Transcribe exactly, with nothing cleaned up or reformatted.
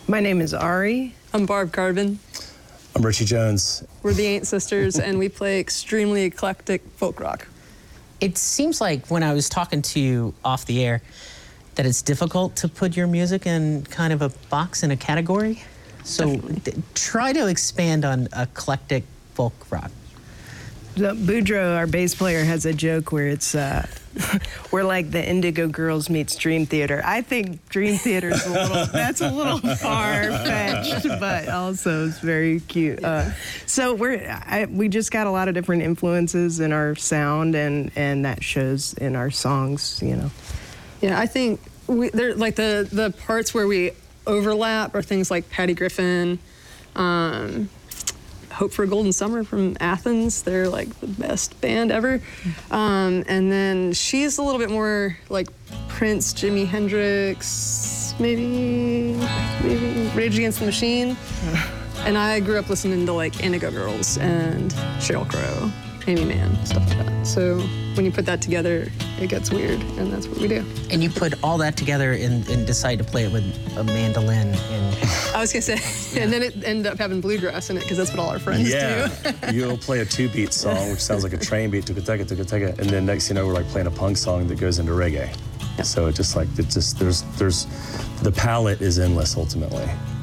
My name is Ari. I'm Barb Carbon. I'm Richie Jones. We're the Ain't Sisters, and we play extremely eclectic folk rock. It seems like when I was talking to you off the air that it's difficult to put your music in kind of a box, in a category. So d- try to expand on eclectic folk rock. The Boudreaux, our bass player, has a joke where it's, uh, we're like the Indigo Girls meets Dream Theater. I think Dream Theater is a little, that's a little far-fetched, but also it's very cute. Uh, so we're, I, we just got a lot of different influences in our sound, and, and that shows in our songs, you know. Yeah, I think we, they're like the, the parts where we overlap are things like Patty Griffin, um, Hope for a Golden Summer from Athens. They're like the best band ever. Um, and then she's a little bit more like Prince, Jimi Hendrix, maybe, maybe Rage Against the Machine. And I grew up listening to like Indigo Girls and Sheryl Crow, Amy Mann, stuff like that. So when you put that together, it gets weird, and that's what we do. And you put all that together and, and decide to play it with a mandolin and... I was gonna say, yeah. And then it ended up having bluegrass in it, because that's what all our friends yeah. do. You'll play a two-beat song, which sounds like a train beat, tuka-teka, tuka-teka, and then next thing you know, we're like playing a punk song that goes into reggae. Yep. So it just like, it just, there's, there's, the palette is endless ultimately.